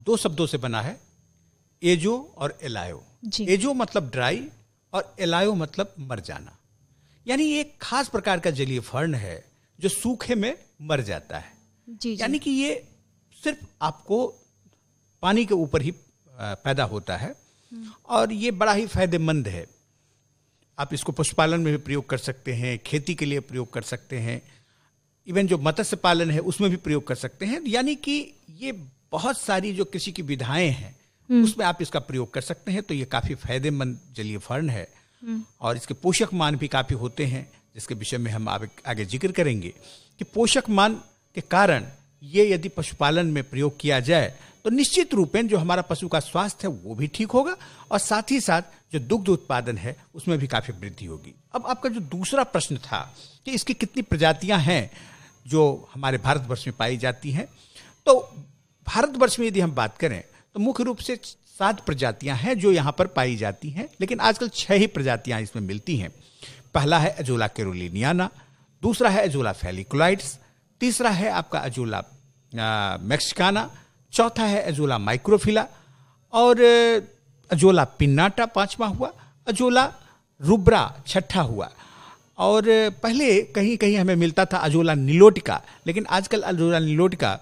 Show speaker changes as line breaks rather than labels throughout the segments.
दो शब्दों से बना है, एजो और एलायो। एजो मतलब ड्राई और एलायो मतलब मर जाना। यानी ये एक खास प्रकार का जलीय फर्न है जो सूखे में मर जाता है। यानी कि ये सिर्फ आपको पानी के ऊपर ही पैदा होता है और ये बड़ा ही फायदेमंद है। आप इसको पशुपालन में भी प्रयोग कर सकते हैं, खेती के लिए प्रयोग कर सकते हैं, इवन जो मत्स्य पालन है उसमें भी प्रयोग कर सकते हैं। यानी कि ये बहुत सारी जो कृषि की विधाएं हैं उसमें आप इसका प्रयोग कर सकते हैं। तो ये काफी फायदेमंद जलीय फर्न है और इसके पोषक मान भी काफी होते हैं, जिसके विषय में हम आगे जिक्र करेंगे कि पोषक मान के कारण ये यदि पशुपालन में प्रयोग किया जाए तो निश्चित रूप में जो हमारा पशु का स्वास्थ्य है वो भी ठीक होगा और साथ ही साथ जो दुग्ध उत्पादन है उसमें भी काफी वृद्धि होगी। अब आपका जो दूसरा प्रश्न था कि इसकी कितनी प्रजातियां हैं जो हमारे भारतवर्ष में पाई जाती हैं, तो भारतवर्ष में यदि हम बात करें तो मुख्य रूप से 7 प्रजातियां हैं जो यहाँ पर पाई जाती हैं, लेकिन आजकल 6 ही प्रजातियां इसमें मिलती हैं। पहला है अजोला कैरोलिनियाना, दूसरा है अजोला फैलिकुलाइट्स, तीसरा है आपका अजोला मैक्सिकाना, चौथा है अजोला माइक्रोफिला और अजोला पिन्नाटा पांचवा हुआ, अजोला रुब्रा छठा हुआ। और पहले कहीं कहीं हमें मिलता था अजोला निलोटिका, लेकिन आजकल अजोला निलोटिका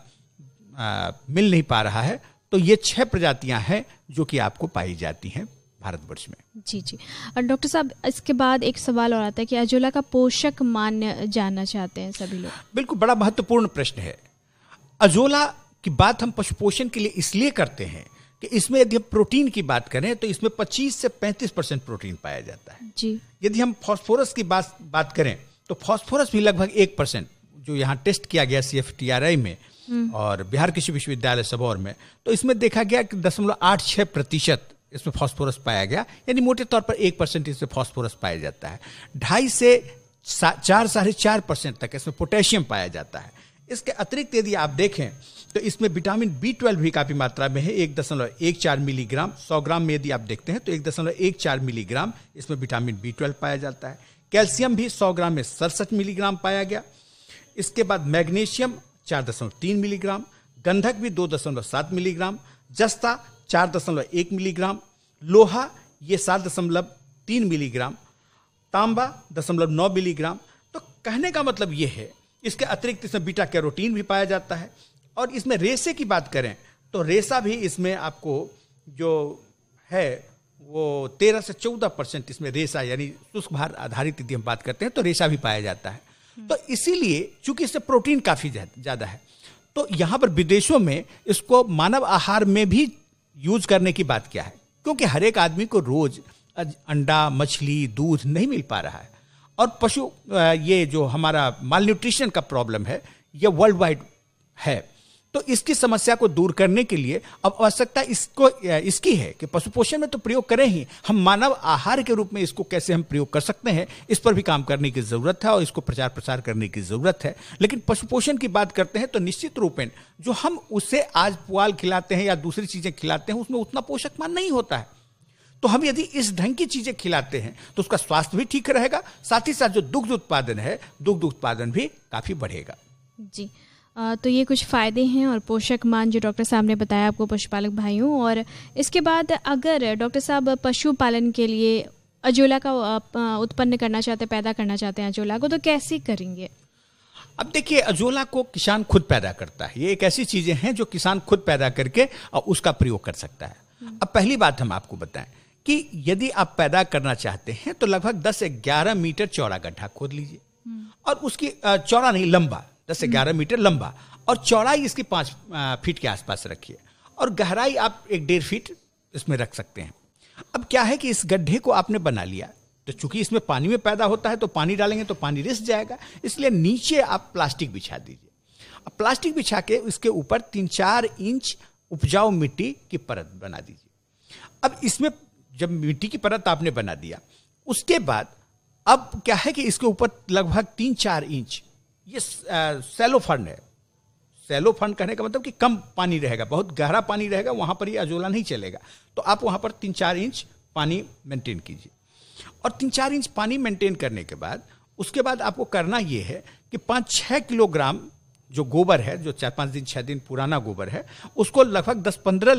मिल नहीं पा रहा है। तो ये 6 प्रजातियां हैं जो कि आपको पाई जाती हैं भारतवर्ष में।
जी जी। और डॉक्टर साहब इसके बाद एक सवाल और आता है कि अजोला का पोषक मान जानना चाहते हैं सभी लोग।
बिल्कुल, बड़ा महत्वपूर्ण प्रश्न है। अजोला की बात हम पशु पोषण के लिए इसलिए करते हैं कि इसमें यदि हम प्रोटीन की बात करें तो इसमें 25 से 35% प्रोटीन पाया जाता है
जी।
यदि हम फास्फोरस की बात करें तो फास्फोरस भी लगभग 1% जो यहाँ टेस्ट किया गया CFTRI में और बिहार कृषि विश्वविद्यालय सबौर में, तो इसमें देखा गया कि 0.86% इसमें फास्फोरस पाया गया। यानी मोटे तौर पर 1% इसमें फास्फोरस पाया जाता है। 2.5 से 4-4.5% तक इसमें पोटेशियम पाया जाता है। इसके अतिरिक्त यदि आप देखें तो इसमें विटामिन B12 भी काफी मात्रा में है, 1.14 मिलीग्राम। 100 ग्राम में यदि आप देखते हैं तो 1.14 मिलीग्राम इसमें विटामिन B12 पाया जाता है। कैल्शियम भी 100 ग्राम में 67 मिलीग्राम पाया गया। इसके बाद मैग्नीशियम 4.3 मिलीग्राम, गंधक भी 2.7 मिलीग्राम, जस्ता 4.1 मिलीग्राम, लोहा ये 7.3 मिलीग्राम, तांबा 0.9 मिलीग्राम। तो कहने का मतलब ये है, इसके अतिरिक्त इसमें बीटा कैरोटीन भी पाया जाता है। और इसमें रेसे की बात करें तो रेसा भी इसमें आपको जो है वो 13 से 14% इसमें रेसा यानी शुष्क भार आधारित यदि हम बात करते हैं तो रेसा भी पाया जाता है। तो इसीलिए चूंकि इससे प्रोटीन काफी ज्यादा है तो यहाँ पर विदेशों में इसको मानव आहार में भी यूज करने की बात क्या है, क्योंकि हर एक आदमी को रोज अंडा, मछली, दूध नहीं मिल पा रहा है और पशु ये जो हमारा माल न्यूट्रिशन का प्रॉब्लम है ये वर्ल्ड वाइड है। तो इसकी समस्या को दूर करने के लिए अब आवश्यकता इसकी है कि पशु पोषण में तो प्रयोग करें ही, हम मानव आहार के रूप में इसको कैसे हम प्रयोग कर सकते हैं इस पर भी काम करने की जरूरत है और इसको प्रचार प्रसार करने की जरूरत है। लेकिन पशु पोषण की बात करते हैं तो निश्चित रूप में जो हम उसे आज पुआल खिलाते हैं या दूसरी चीजें खिलाते हैं उसमें उतना पोषक मान नहीं होता है। तो हम यदि इस ढंग की चीजें खिलाते हैं तो उसका स्वास्थ्य भी ठीक रहेगा, साथ ही साथ जो दुग्ध उत्पादन है दुग्ध उत्पादन भी काफी बढ़ेगा।
जी, तो ये कुछ फ़ायदे हैं और पोषक मान जो डॉक्टर साहब ने बताया आपको पशुपालक भाइयों। और इसके बाद अगर डॉक्टर साहब पशुपालन के लिए अजोला का उत्पन्न करना चाहते हैं, पैदा करना चाहते हैं अजोला को, तो कैसे करेंगे?
अब देखिए, अजोला को किसान खुद पैदा करता है। ये एक ऐसी चीजें हैं जो किसान खुद पैदा करके और उसका प्रयोग कर सकता है। अब पहली बात हम आपको बताएं कि यदि आप पैदा करना चाहते हैं तो लगभग 10 से 11 मीटर चौड़ा गड्ढा खोद लीजिए और उसकी चौड़ा नहीं, लंबा 10 से 11 मीटर लंबा और चौड़ाई इसकी 5 फीट के आसपास रखिए और गहराई आप 1-1.5 फीट इसमें रख सकते हैं। अब क्या है कि इस गड्ढे को आपने बना लिया तो चूंकि इसमें पानी में पैदा होता है तो पानी डालेंगे तो पानी रिस जाएगा, इसलिए नीचे आप प्लास्टिक बिछा दीजिए। अब प्लास्टिक बिछा के उसके ऊपर 3-4 इंच उपजाऊ मिट्टी की परत बना दीजिए। अब इसमें जब मिट्टी की परत आपने बना दिया उसके बाद अब क्या है कि इसके ऊपर लगभग 3-4 इंच ये सैलो फंड है। सैलो फंड कहने का मतलब कि कम पानी रहेगा, बहुत गहरा पानी रहेगा वहां पर ये अजोला नहीं चलेगा। तो आप वहां पर 3-4 इंच पानी मेंटेन कीजिए और 3-4 इंच पानी मेंटेन करने के बाद उसके बाद आपको करना ये है कि 5-6 किलोग्राम जो गोबर है, जो 4-5 दिन 6 दिन पुराना गोबर है, उसको लगभग 10-15